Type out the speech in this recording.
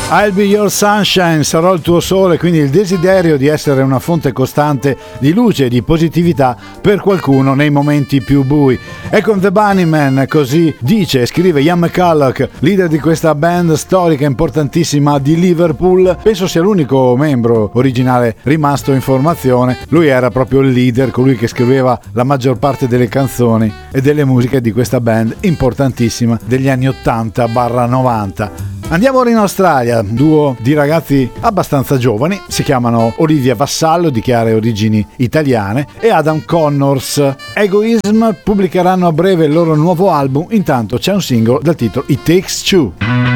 I'll be your sunshine, sarò il tuo sole, quindi il desiderio di essere una fonte costante di luce e di positività per qualcuno nei momenti più bui. E con The Bunnymen così dice e scrive Ian McCulloch, leader di questa band storica importantissima di Liverpool. Penso sia l'unico membro originale rimasto in formazione. Lui era proprio il leader, colui che scriveva la maggior parte delle canzoni e delle musiche di questa band importantissima degli anni 80-90. Andiamo ora in Australia, duo di ragazzi abbastanza giovani, si chiamano Olivia Vassallo, di chiare origini italiane, e Adam Connors. Egoism pubblicheranno a breve il loro nuovo album, intanto c'è un singolo dal titolo It Takes Two.